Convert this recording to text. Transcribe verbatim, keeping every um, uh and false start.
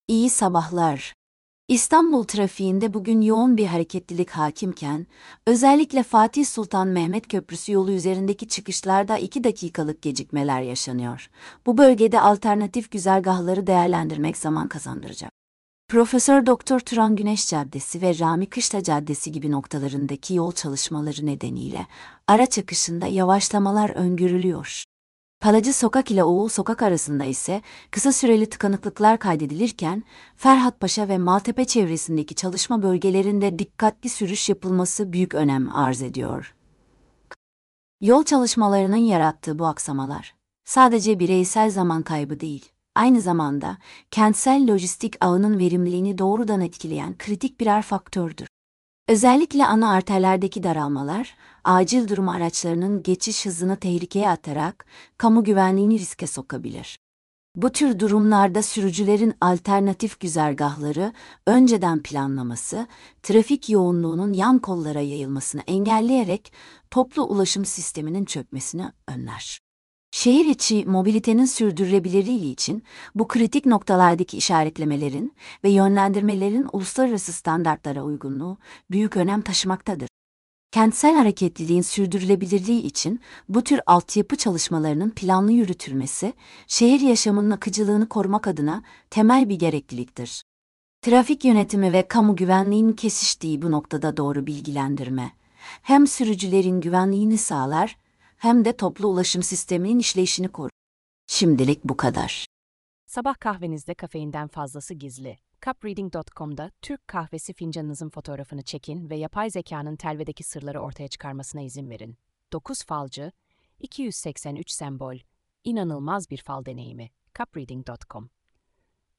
İyi sabahlar. İstanbul trafiğinde bugün yoğun bir hareketlilik hakimken, özellikle Fatih Sultan Mehmet Köprüsü yolu üzerindeki çıkışlarda iki dakikalık gecikmeler yaşanıyor. Bu bölgede alternatif güzergahları değerlendirmek zaman kazandıracak. Profesör Doktor Turan Güneş Caddesi ve Rami Kışla Caddesi gibi noktalarındaki yol çalışmaları nedeniyle araç akışında yavaşlamalar öngörülüyor. Palacı Sokak ile Oğul Sokak arasında ise kısa süreli tıkanıklıklar kaydedilirken, Ferhatpaşa ve Maltepe çevresindeki çalışma bölgelerinde dikkatli sürüş yapılması büyük önem arz ediyor. Yol çalışmalarının yarattığı bu aksamalar, sadece bireysel zaman kaybı değil, aynı zamanda kentsel lojistik ağının verimliliğini doğrudan etkileyen kritik birer faktördür. Özellikle ana arterlerdeki daralmalar, acil durum araçlarının geçiş hızını tehlikeye atarak kamu güvenliğini riske sokabilir. Bu tür durumlarda sürücülerin alternatif güzergahları önceden planlaması, trafik yoğunluğunun yan kollara yayılmasını engelleyerek toplu ulaşım sisteminin çökmesini önler. Şehir içi mobilitenin sürdürülebilirliği için bu kritik noktalardaki işaretlemelerin ve yönlendirmelerin uluslararası standartlara uygunluğu büyük önem taşımaktadır. Kentsel hareketliliğin sürdürülebilirliği için bu tür altyapı çalışmalarının planlı yürütülmesi, şehir yaşamının akıcılığını korumak adına temel bir gerekliliktir. Trafik yönetimi ve kamu güvenliğinin kesiştiği bu noktada doğru bilgilendirme, hem sürücülerin güvenliğini sağlar, hem de toplu ulaşım sisteminin işleyişini korur. Şimdilik bu kadar. Sabah kahvenizde kafeinden fazlası gizli. cup reading nokta com'da Türk kahvesi fincanınızın fotoğrafını çekin ve yapay zekanın telvedeki sırları ortaya çıkarmasına izin verin. dokuz falcı, iki yüz seksen üç sembol, inanılmaz bir fal deneyimi. cup reading nokta com